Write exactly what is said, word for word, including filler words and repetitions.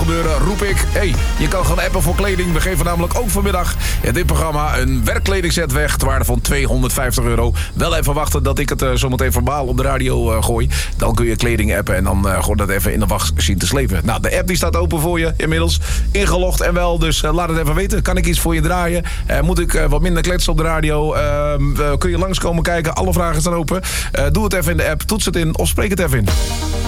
gebeuren, roep ik... hey, je kan gaan appen voor kleding. We geven namelijk ook vanmiddag in dit programma een werkkledingset weg... ter waarde van tweehonderdvijftig euro. Wel even wachten dat ik het uh, zometeen verbaal op de radio uh, gooi. Dan kun je kleding appen en dan uh, gewoon dat even in de wacht zien te slepen. Nou, de app die staat open voor je inmiddels. Ingelogd en wel, dus uh, laat het even weten. Kan ik iets voor je draaien? Uh, moet ik uh, wat minder kletsen op de radio? Uh, uh, kun je langskomen kijken? Alle vragen staan open. Uh, doe het even in de app, toets het in of spreek het even in.